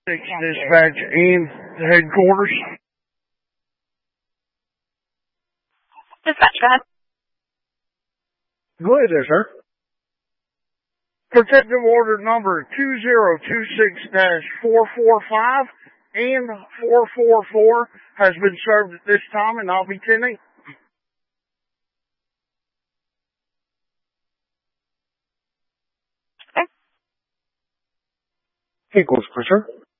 Dispatch in the headquarters. Dispatch, go ahead. Go ahead there, sir. Protective order number 2026-445 and 444 has been served at this time, and I'll be tending. Okay. Equals, sir.